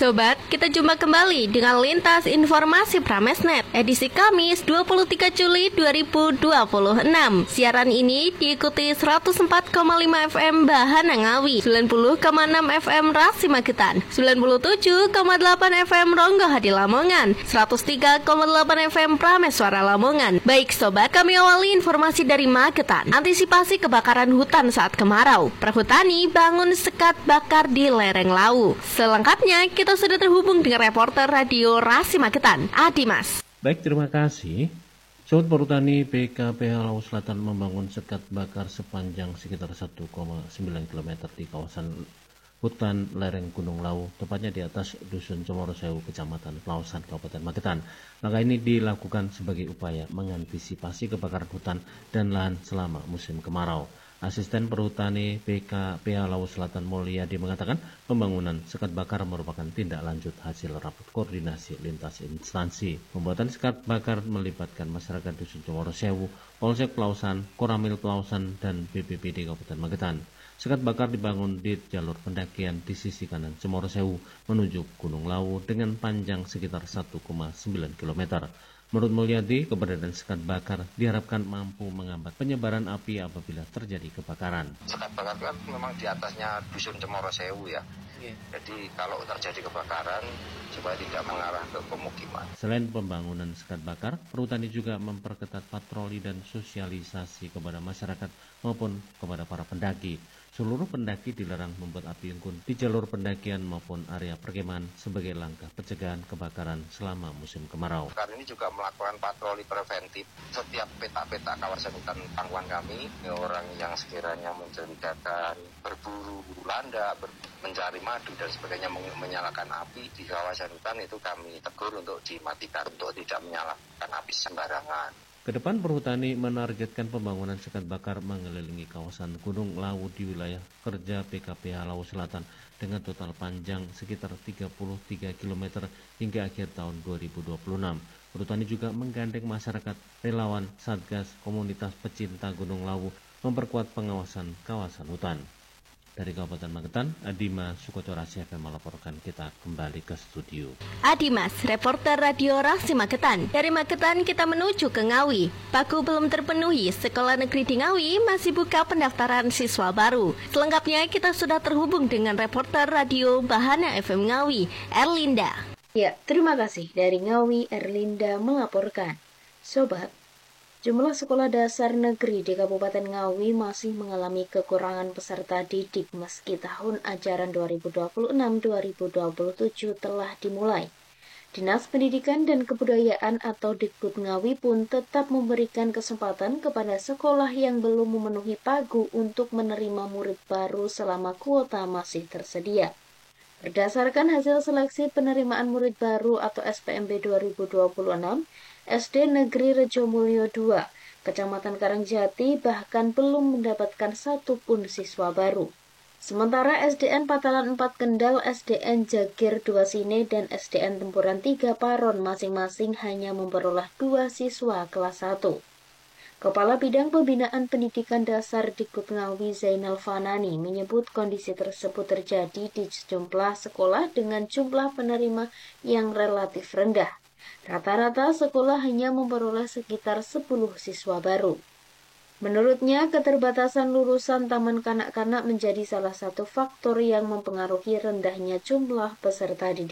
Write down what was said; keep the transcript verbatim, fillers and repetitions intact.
Sobat, kita jumpa kembali dengan Lintas Informasi Pramesnet, edisi Kamis dua puluh tiga Juli dua ribu dua puluh enam. Siaran ini diikuti seratus empat koma lima F M Bahana Ngawi, sembilan puluh koma enam F M Rasi Magetan, sembilan puluh tujuh koma delapan F M Ronggo Hadi Lamongan, seratus tiga koma delapan F M Prameswara Lamongan. Baik sobat, kami awali informasi dari Magetan. Antisipasi kebakaran hutan saat kemarau, perhutani bangun sekat bakar di lereng Lawu. Selengkapnya kita sudah terhubung dengan reporter radio Rasi Magetan, Adimas. Baik, terima kasih. Sobat Perhutani B K P H Lawu Selatan membangun sekat bakar sepanjang sekitar satu koma sembilan kilometer di kawasan hutan lereng Gunung Lawu, tepatnya di atas Dusun Cemorosewu, Kecamatan Pelausan, Kabupaten Magetan. Langkah ini dilakukan sebagai upaya mengantisipasi kebakaran hutan dan lahan selama musim kemarau. Asisten Perhutani B K P H Lawu Selatan Mulyadi mengatakan pembangunan sekat bakar merupakan tindak lanjut hasil rapat koordinasi lintas instansi. Pembuatan sekat bakar melibatkan masyarakat Dusun Cemorosewu, Polsek Pelausan, Koramil Pelausan, dan B P B D Kabupaten Magetan. Sekat bakar dibangun di jalur pendakian di sisi kanan Cemorosewu menuju Gunung Lawu dengan panjang sekitar satu koma sembilan kilometer. Menurut Mulyadi, keberadaan sekat bakar diharapkan mampu menghambat penyebaran api apabila terjadi kebakaran. Sekat bakar kan memang di atasnya Dusun Cemorosewu ya. Yeah. Jadi kalau terjadi kebakaran supaya tidak mengarah ke pemukiman. Selain pembangunan sekat bakar, perhutani juga memperketat patroli dan sosialisasi kepada masyarakat maupun kepada para pendaki. Seluruh pendaki dilarang membuat api unggun di jalur pendakian maupun area perkemahan sebagai langkah pencegahan kebakaran selama musim kemarau. Kali ini juga melakukan patroli preventif setiap peta-peta kawasan hutan pangkuan kami. Orang yang sekiranya mencurigakan berburu landa, ber, mencari madu dan sebagainya, menyalakan api di kawasan hutan, itu kami tegur untuk dimatikan, untuk tidak menyalakan api sembarangan. Kedepan perhutani menargetkan pembangunan sekat bakar mengelilingi kawasan Gunung Lawu di wilayah kerja B K P H Lawu Selatan dengan total panjang sekitar tiga puluh tiga kilometer hingga akhir tahun dua ribu dua puluh enam. Perhutani juga menggandeng masyarakat, relawan, satgas, komunitas pecinta Gunung Lawu memperkuat pengawasan kawasan hutan. Dari Kabupaten Magetan, Adimas Sukoto Rasi F M melaporkan. Kita kembali ke studio. Adimas, reporter radio Rasi Magetan. Dari Magetan kita menuju ke Ngawi. Pagu belum terpenuhi, sekolah negeri di Ngawi masih buka pendaftaran siswa baru. Selengkapnya kita sudah terhubung dengan reporter radio Bahana F M Ngawi, Erlinda. Ya, terima kasih. Dari Ngawi, Erlinda melaporkan. Sobat, jumlah sekolah dasar negeri di Kabupaten Ngawi masih mengalami kekurangan peserta didik meski tahun ajaran dua ribu dua puluh enam dua ribu dua puluh tujuh telah dimulai. Dinas Pendidikan dan Kebudayaan atau Dikbud Ngawi pun tetap memberikan kesempatan kepada sekolah yang belum memenuhi pagu untuk menerima murid baru selama kuota masih tersedia. Berdasarkan hasil seleksi penerimaan murid baru atau S P M B dua ribu dua puluh enam, S D Negeri Rejomulyo dua, Kecamatan Karangjati bahkan belum mendapatkan satu pun siswa baru. Sementara S D N Patalan empat Kendal, S D N Jagir dua Sine, dan S D N Tempuran tiga Paron masing-masing hanya memperoleh dua siswa kelas satu. Kepala Bidang Pembinaan Pendidikan Dasar Dikbud Ngawi Zainal Fanani menyebut kondisi tersebut terjadi di sejumlah sekolah dengan jumlah penerima yang relatif rendah. Rata-rata sekolah hanya memperoleh sekitar sepuluh siswa baru. Menurutnya, keterbatasan lulusan taman kanak-kanak menjadi salah satu faktor yang mempengaruhi rendahnya jumlah peserta didik.